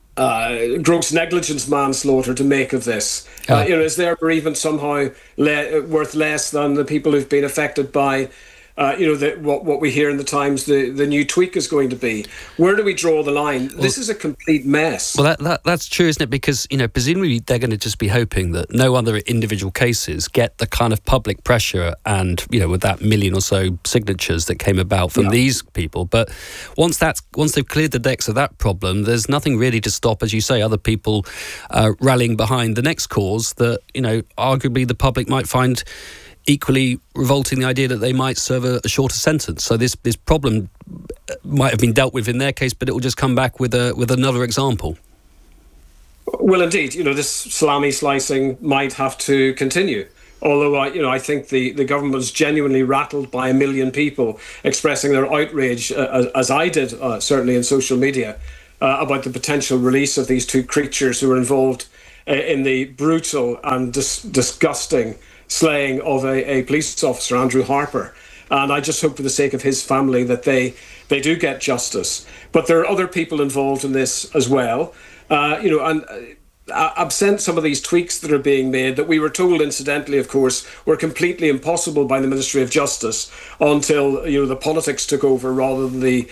gross negligence manslaughter to make of this? Is their bereavement somehow worth less than the people who've been affected by what we hear in the Times the new tweak is going to be? Where do we draw the line? This is a complete mess. Well, that's true, isn't it? Because, presumably they're going to just be hoping that no other individual cases get the kind of public pressure and, with that million or so signatures that came about from these people. But once they've cleared the decks of that problem, there's nothing really to stop, as you say, other people rallying behind the next cause that, arguably the public might find equally revolting, the idea that they might serve a shorter sentence. So this problem might have been dealt with in their case, but it will just come back with another example. Well, indeed, this salami slicing might have to continue. Although, I think the government was genuinely rattled by 1 million people expressing their outrage, as I did, certainly in social media, about the potential release of these two creatures who were involved in the brutal and disgusting slaying of a police officer, Andrew Harper. And I just hope for the sake of his family that they do get justice. But there are other people involved in this as well. Absent some of these tweaks that are being made that we were told, incidentally, of course, were completely impossible by the Ministry of Justice until, the politics took over rather than the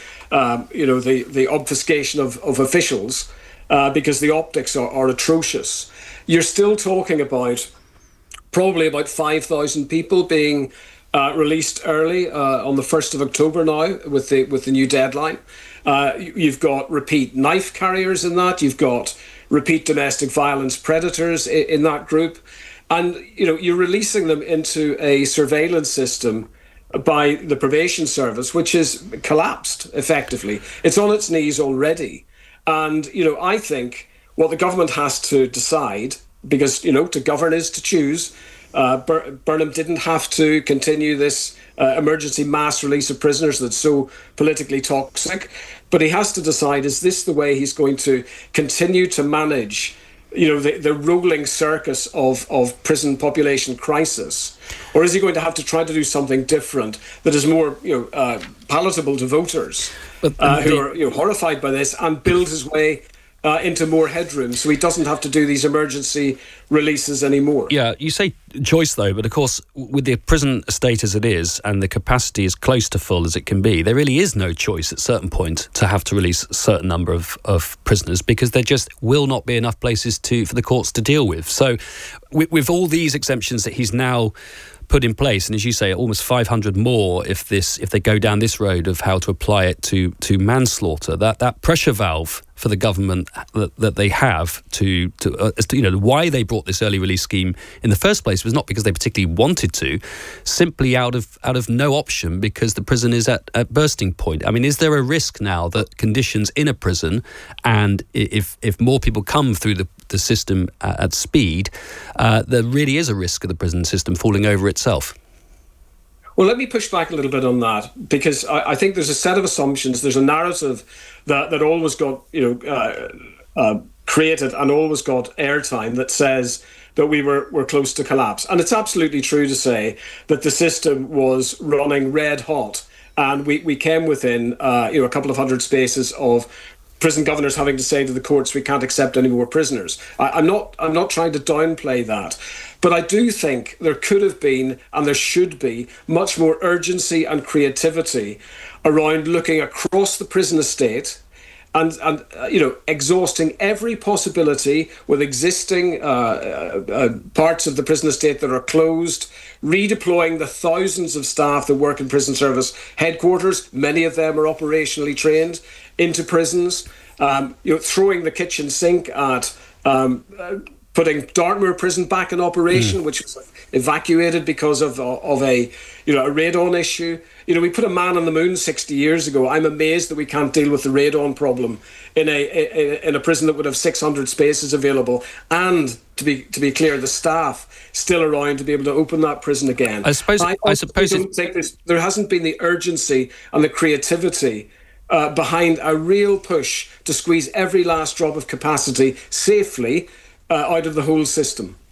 obfuscation of officials, because the optics are atrocious. You're still talking about probably about 5,000 people being released early on the 1st of October now with the new deadline. You've got repeat knife carriers in that. You've got repeat domestic violence predators in that group. And, you're releasing them into a surveillance system by the probation service, which has collapsed effectively. It's on its knees already. And, I think what the government has to decide, because, to govern is to choose. Burnham didn't have to continue this emergency mass release of prisoners that's so politically toxic. But he has to decide, is this the way he's going to continue to manage, the rolling circus of prison population crisis? Or is he going to have to try to do something different that is more, palatable to voters who are horrified by this, and build his way into more headroom so he doesn't have to do these emergency releases anymore? Yeah, you say choice though, but of course with the prison estate as it is and the capacity as close to full as it can be, there really is no choice at a certain point to have to release a certain number of prisoners, because there just will not be enough places for the courts to deal with. So with all these exemptions that he's now put in place, and as you say, almost 500 more if they go down this road of how to apply it to manslaughter, that pressure valve for the government that they have to why they brought this early release scheme in the first place was not because they particularly wanted to, simply out of no option, because the prison is at bursting point. I mean, is there a risk now that conditions in a prison, and if more people come through the system at speed, there really is a risk of the prison system falling over itself? Well, let me push back a little bit on that, because I think there's a set of assumptions. There's a narrative that always got created and always got airtime that says that we're close to collapse. And it's absolutely true to say that the system was running red hot, and we came within a couple of hundred spaces of prison governors having to say to the courts, we can't accept any more prisoners. I'm not trying to downplay that. But I do think there could have been, and there should be, much more urgency and creativity around looking across the prison estate and exhausting every possibility with existing parts of the prison estate that are closed, redeploying the thousands of staff that work in prison service headquarters, many of them are operationally trained, into prisons, throwing the kitchen sink at putting Dartmoor prison back in operation, which was evacuated because of a radon issue. We put a man on the moon 60 years ago. I'm amazed that we can't deal with the radon problem in a prison that would have 600 spaces available, and to be clear, the staff still around to be able to open that prison again. I suppose don't think there hasn't been the urgency and the creativity behind a real push to squeeze every last drop of capacity safely out of the whole system.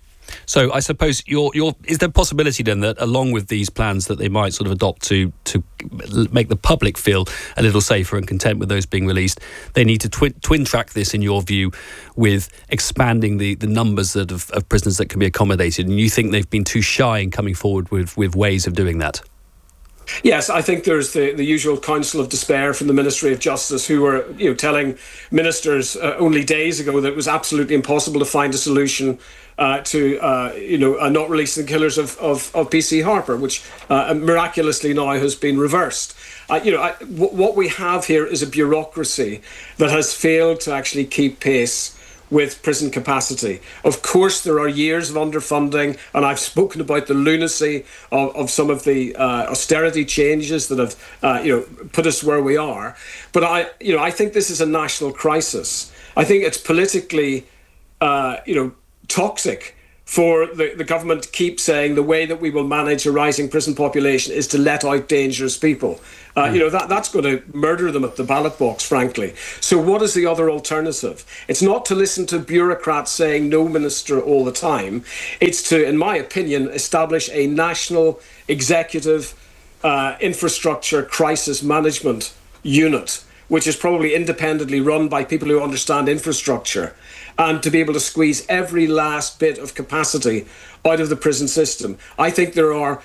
So I suppose is there a possibility then that along with these plans that they might sort of adopt to make the public feel a little safer and content with those being released, they need to twin track this, in your view, with expanding the numbers of prisoners that can be accommodated? And you think they've been too shy in coming forward with ways of doing that? Yes, I think there's the usual counsel of despair from the Ministry of Justice, who were telling ministers only days ago that it was absolutely impossible to find a solution to not releasing the killers of PC Harper, which miraculously now has been reversed. What we have here is a bureaucracy that has failed to actually keep pace with prison capacity. Of course, there are years of underfunding, and I've spoken about the lunacy of some of the austerity changes that have put us where we are. But I think this is a national crisis. I think it's politically toxic for the government to keep saying the way that we will manage a rising prison population is to let out dangerous people. That's going to murder them at the ballot box, frankly. So what is the other alternative? It's not to listen to bureaucrats saying no, Minister, all the time. It's to, in my opinion, establish a national executive infrastructure crisis management unit, which is probably independently run by people who understand infrastructure, and to be able to squeeze every last bit of capacity out of the prison system. I think there are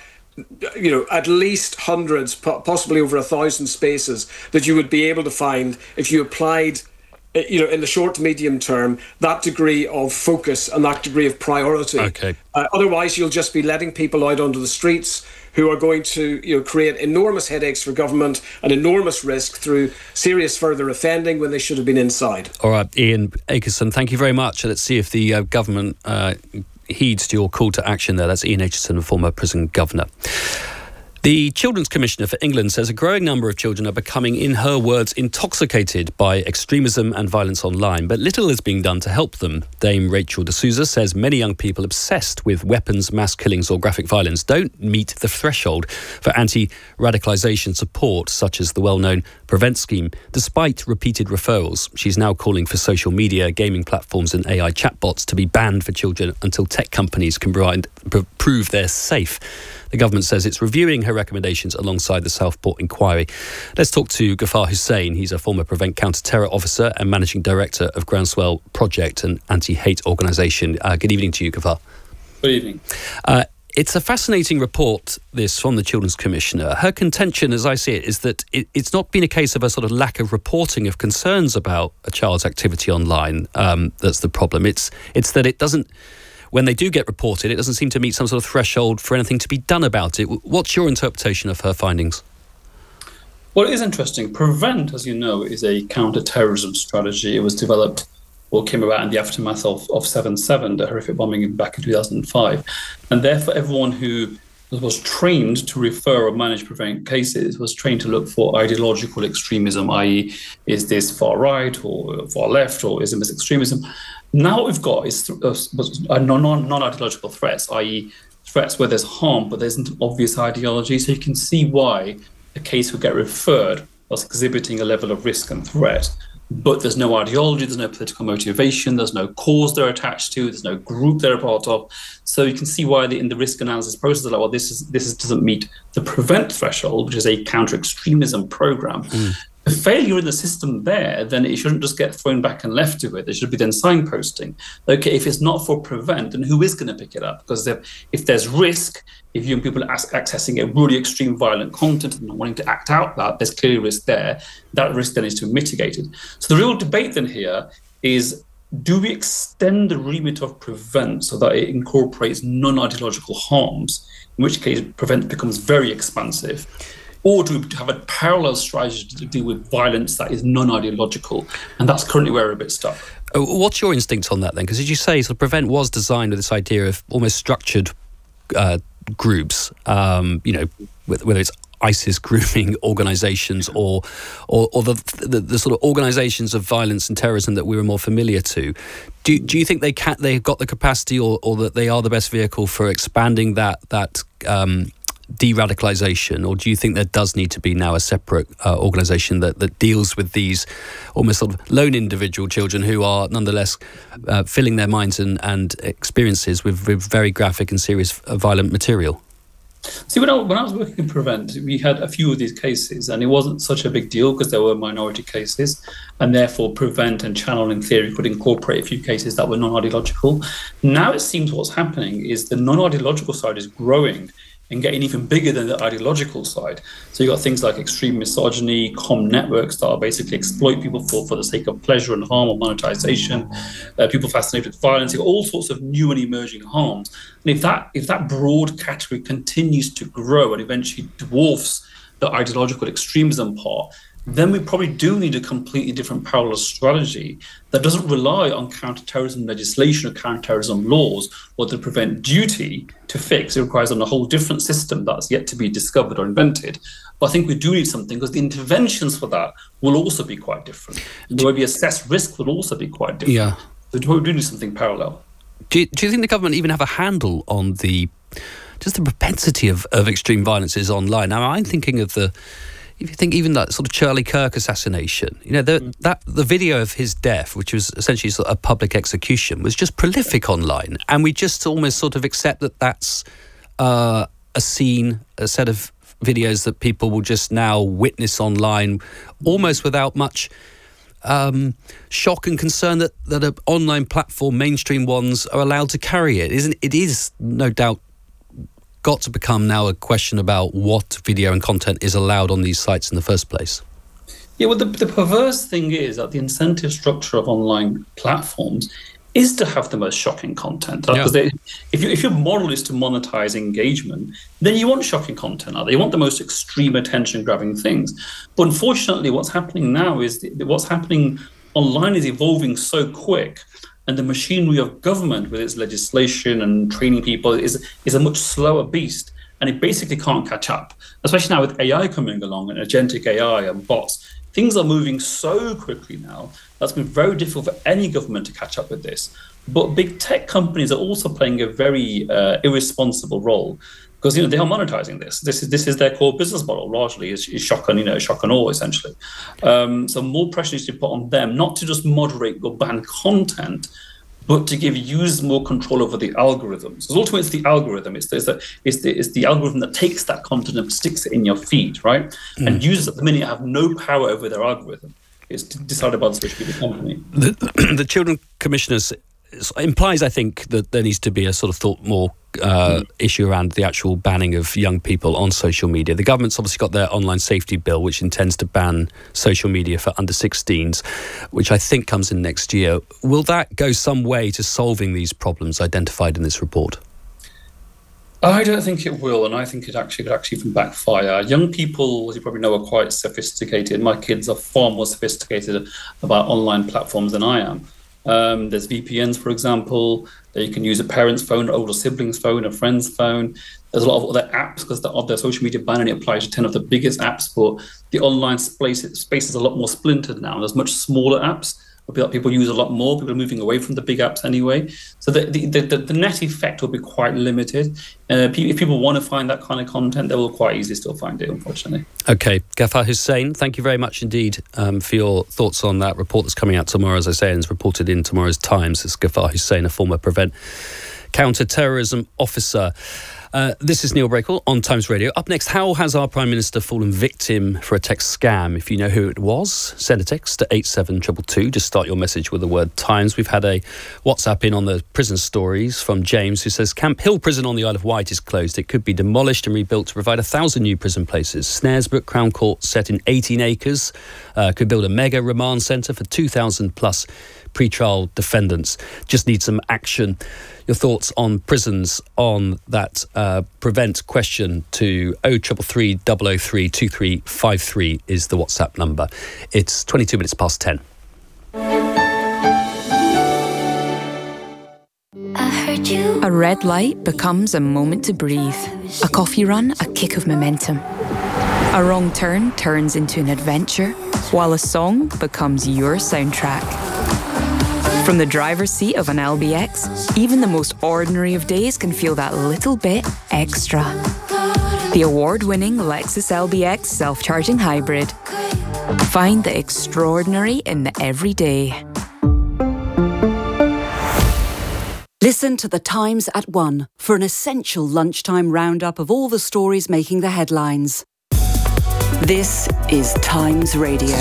at least hundreds, possibly over 1,000 spaces that you would be able to find if you applied in the short to medium term, that degree of focus and that degree of priority. Okay. Otherwise, you'll just be letting people out onto the streets who are going to create enormous headaches for government and enormous risk through serious further offending when they should have been inside. All right, Ian Acheson, thank you very much. Let's see if the government heeds to your call to action there. That's Ian Acheson, a former prison governor. The Children's Commissioner for England says a growing number of children are becoming, in her words, intoxicated by extremism and violence online, but little is being done to help them. Dame Rachel de Souza says many young people obsessed with weapons, mass killings or graphic violence don't meet the threshold for anti-radicalisation support, such as the well-known Prevent scheme, despite repeated referrals. She's now calling for social media, gaming platforms and AI chatbots to be banned for children until tech companies can prove they're safe. The government says it's reviewing her recommendations alongside the Southport inquiry. Let's talk to Ghaffar Hussain. He's a former Prevent counter-terror officer and managing director of Groundswell Project, an anti-hate organisation. Good evening to you, Ghaffar. Good evening. It's a fascinating report, this, from the Children's Commissioner. Her contention, as I see it, is that it's not been a case of a sort of lack of reporting of concerns about a child's activity online that's the problem. It's that it doesn't... When they do get reported, it doesn't seem to meet some sort of threshold for anything to be done about it. What's your interpretation of her findings? Well, it is interesting. Prevent, as you know, is a counter-terrorism strategy. It was developed or came about in the aftermath of 7/7, the horrific bombing back in 2005. And therefore, everyone who was trained to refer or manage Prevent cases was trained to look for ideological extremism, i.e. is this far right or far left or Islamist extremism? Now what we've got is non-ideological threats, i.e. threats where there's harm, but there isn't an obvious ideology. So you can see why a case would get referred as exhibiting a level of risk and threat. But there's no ideology, there's no political motivation, there's no cause they're attached to, there's no group they're a part of. So you can see why in the risk analysis process, they're like, well, this doesn't meet the Prevent threshold, which is a counter-extremism program. A failure in the system there, then it shouldn't just get thrown back and left to it. There should be then signposting. Okay, if it's not for Prevent, then who is going to pick it up? Because if there's risk, if young people are accessing a really extreme violent content and not wanting to act out that, there's clearly risk there. That risk then is to be mitigated. So the real debate then here is, do we extend the remit of Prevent so that it incorporates non-ideological harms, in which case Prevent becomes very expansive? Or do we have a parallel strategy to deal with violence that is non-ideological? And that's currently where we're a bit stuck. What's your instinct on that then? Because as you say, so Prevent was designed with this idea of almost structured groups, whether it's ISIS grooming organisations or the sort of organisations of violence and terrorism that we were more familiar to. Do you think they've got the capacity or that they are the best vehicle for expanding that de-radicalisation, or do you think there does need to be now a separate organisation that deals with these almost sort of lone individual children who are nonetheless filling their minds and experiences with very graphic and serious violent material? See, when I was working in Prevent, we had a few of these cases, and it wasn't such a big deal because there were minority cases, and therefore Prevent and Channel, in theory, could incorporate a few cases that were non-ideological. Now it seems what's happening is the non-ideological side is growing and getting even bigger than the ideological side. So you've got things like extreme misogyny, comm networks that are basically exploit people for the sake of pleasure and harm or monetization, people fascinated with violence, you've got all sorts of new and emerging harms. And if that broad category continues to grow and eventually dwarfs the ideological extremism part, then we probably do need a completely different parallel strategy that doesn't rely on counterterrorism legislation or counterterrorism laws or the Prevent duty to fix. It requires a whole different system that's yet to be discovered or invented. But I think we do need something because the interventions for that will also be quite different. The way we assess risk will also be quite different. Yeah. So we do need something parallel. Do you think the government even have a handle on just the propensity of extreme violences online? Now, I'm thinking of if you think even that sort of Charlie Kirk assassination, the video of his death, which was essentially sort of a public execution, was just prolific online, and we just almost sort of accept that that's a set of videos that people will just now witness online, almost without much shock and concern that an online platform, mainstream ones, are allowed to carry it. It is no doubt got to become now a question about what video and content is allowed on these sites in the first place. Yeah, well, the perverse thing is that the incentive structure of online platforms is to have the most shocking content. Because if your model is to monetize engagement, then you want shocking content. You want the most extreme attention-grabbing things. But unfortunately, what's happening now is what's happening online is evolving so quick, and the machinery of government with its legislation and training people is a much slower beast, and it basically can't catch up. Especially now with AI coming along and agentic AI and bots, things are moving so quickly now that's been very difficult for any government to catch up with this. But big tech companies are also playing a very irresponsible role because they are monetizing this. This is their core business model. Largely is shock and awe essentially. So more pressure needs to be put on them, not to just moderate or ban content, but to give users more control over the algorithms. Because ultimately, it's the algorithm. It's the algorithm that takes that content and sticks it in your feed, right? And users at the minute have no power over their algorithm. It's decided by the social media company. The Children Commissioners implies, I think, that there needs to be a sort of thought more issue around the actual banning of young people on social media. The government's obviously got their online safety bill, which intends to ban social media for under 16s, which I think comes in next year. Will that go some way to solving these problems identified in this report? I don't think it will, and I think it could actually even backfire. Young people, as you probably know, are quite sophisticated. My kids are far more sophisticated about online platforms than I am. There's VPNs, for example, that you can use a parent's phone, an older sibling's phone, a friend's phone. There's a lot of other apps because of their social media ban, and it applies to 10 of the biggest apps, but the online space is a lot more splintered now. There's much smaller apps that people use a lot more. People are moving away from the big apps anyway. So the net effect will be quite limited. If people want to find that kind of content, they will quite easily still find it, unfortunately. OK, Ghaffar Hussain, thank you very much indeed for your thoughts on that report that's coming out tomorrow, as I say, and is reported in tomorrow's Times. It's Ghaffar Hussain, a former Prevent counter-terrorism officer. This is Neil Brackell on Times Radio. Up next, how has our Prime Minister fallen victim for a text scam? If you know who it was, send a text to 87222. Just start your message with the word Times. We've had a WhatsApp in on the prison stories from James, who says Camp Hill Prison on the Isle of Wight is closed. It could be demolished and rebuilt to provide 1,000 new prison places. Snaresbrook Crown Court, set in 18 acres, could build a mega remand centre for 2,000 plus pre-trial defendants. Just need some action. Your thoughts on prisons on that Prevent question to 0333 003 2353 is the WhatsApp number. It's 22 minutes past 10. A red light becomes a moment to breathe. A coffee run, a kick of momentum. A wrong turn turns into an adventure, while a song becomes your soundtrack. From the driver's seat of an LBX, even the most ordinary of days can feel that little bit extra. The award-winning Lexus LBX self-charging hybrid. Find the extraordinary in the everyday. Listen to The Times at 1 for an essential lunchtime roundup of all the stories making the headlines. This is Times Radio.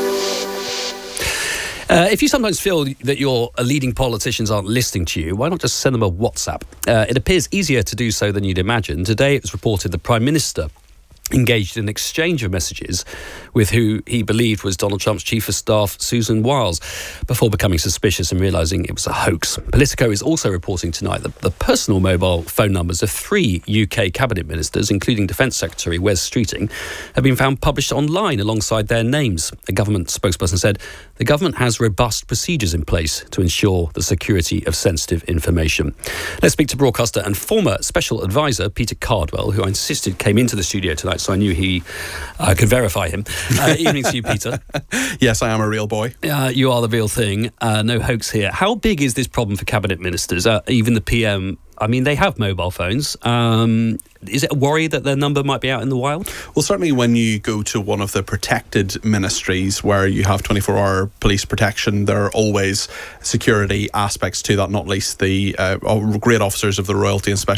If you sometimes feel that your leading politicians aren't listening to you, why not just send them a WhatsApp? It appears easier to do so than you'd imagine. Today it was reported the Prime Minister engaged in an exchange of messages with who he believed was Donald Trump's Chief of Staff, Susan Wiles, before becoming suspicious and realising it was a hoax. Politico is also reporting tonight that the personal mobile phone numbers of 3 UK cabinet ministers, including Defence Secretary Wes Streeting, have been found published online alongside their names. A government spokesperson said the government has robust procedures in place to ensure the security of sensitive information. Let's speak to broadcaster and former special advisor Peter Cardwell, who I insisted came into the studio tonight, so I knew he could verify him. Evening to you, Peter. Yes, I am a real boy. You are the real thing. No hoax here. How big is this problem for cabinet ministers? Even the PM, I mean, they have mobile phones. Is it a worry that their number might be out in the wild? Well, certainly when you go to one of the protected ministries where you have 24-hour police protection, there are always security aspects to that, not least the great officers of the Royalty and Special